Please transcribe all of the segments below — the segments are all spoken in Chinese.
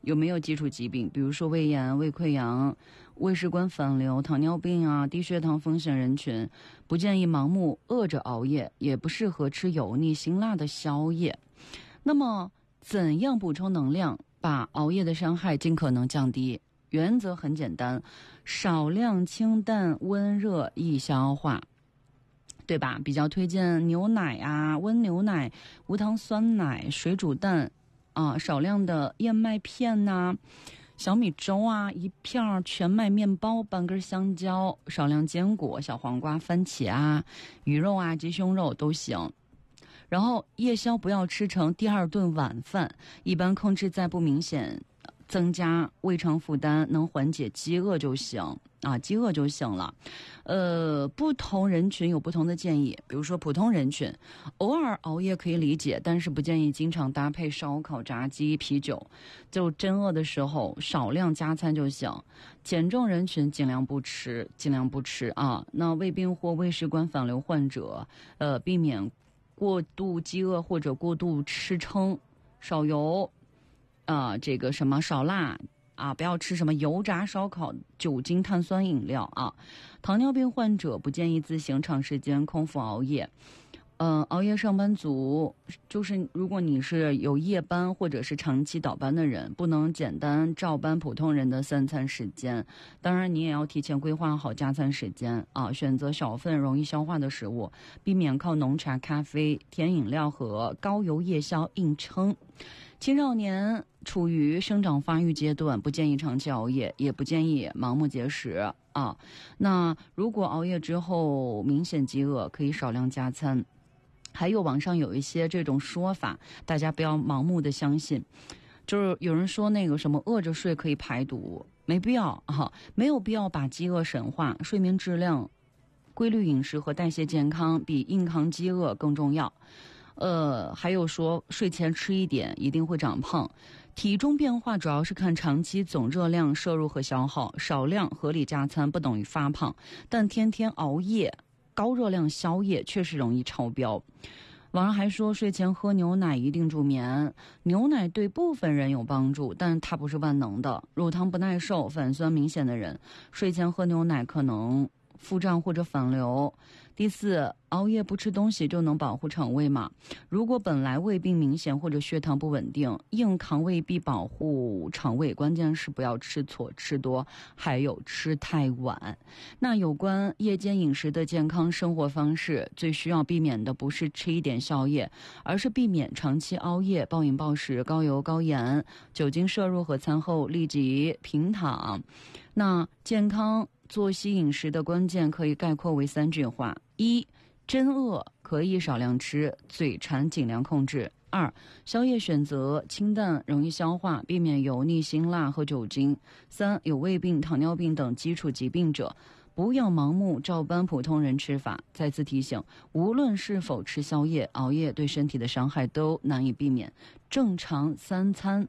有没有基础疾病，比如说胃炎、胃溃疡、胃食管反流、糖尿病啊、低血糖风险人群，不建议盲目饿着熬夜，也不适合吃油腻辛辣的宵夜。那么怎样补充能量，把熬夜的伤害尽可能降低？原则很简单，少量清淡温热易消化，对吧？比较推荐牛奶啊、温牛奶、无糖酸奶、水煮蛋啊，少量的燕麦片呐、小米粥啊，一片全麦面包，半根香蕉，少量坚果，小黄瓜、番茄啊，鱼肉啊、鸡胸肉都行。然后夜宵不要吃成第二顿晚饭，一般控制在不明显增加胃肠负担，能缓解饥饿就行啊，饥饿就行了。不同人群有不同的建议，比如说普通人群，偶尔熬夜可以理解，但是不建议经常搭配烧烤、炸鸡、啤酒，就真饿的时候少量加餐就行。减重人群尽量不吃啊。那胃病或胃食管反流患者，避免过度饥饿或者过度吃撑，少油这个什么少辣啊，不要吃什么油炸烧烤、酒精碳酸饮料啊。糖尿病患者不建议自行长时间空腹熬夜。熬夜上班族，就是如果你是有夜班或者是长期倒班的人，不能简单照搬普通人的3餐时间。当然你也要提前规划好加餐时间啊，选择小份容易消化的食物，避免靠浓茶、咖啡、甜饮料和高油夜宵硬撑。青少年处于生长发育阶段，不建议长期熬夜，也不建议盲目节食啊。那如果熬夜之后明显饥饿，可以少量加餐。还有网上有一些这种说法，大家不要盲目的相信，就是有人说那个什么饿着睡可以排毒，没必要啊，没有必要把饥饿神话。睡眠质量、规律饮食和代谢健康比硬扛饥饿更重要。还有说睡前吃一点一定会长胖，体重变化主要是看长期总热量摄入和消耗，少量合理加餐不等于发胖，但天天熬夜高热量宵夜确实容易超标。网上还说睡前喝牛奶一定助眠，牛奶对部分人有帮助，但它不是万能的。乳糖不耐受、反酸明显的人，睡前喝牛奶可能腹胀或者反流。第四，熬夜不吃东西就能保护肠胃吗？如果本来胃病明显或者血糖不稳定，硬扛未必保护肠胃，关键是不要吃错吃多，还有吃太晚。那有关夜间饮食的健康生活方式，最需要避免的不是吃一点宵夜，而是避免长期熬夜、暴饮暴食、高油高盐、酒精摄入和餐后立即平躺。那健康作息饮食的关键可以概括为3句话：一、真饿可以少量吃，嘴馋尽量控制；二、宵夜选择清淡容易消化，避免油腻辛辣和酒精；三、有胃病、糖尿病等基础疾病者，不要盲目照搬普通人吃法。再次提醒，无论是否吃宵夜，熬夜对身体的伤害都难以避免。正常三餐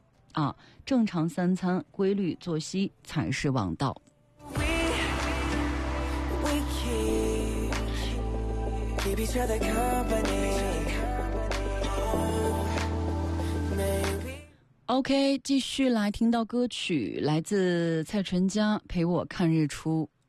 规律作息才是王道。OK， 继续来听到歌曲，来自蔡淳佳《陪我看日出》。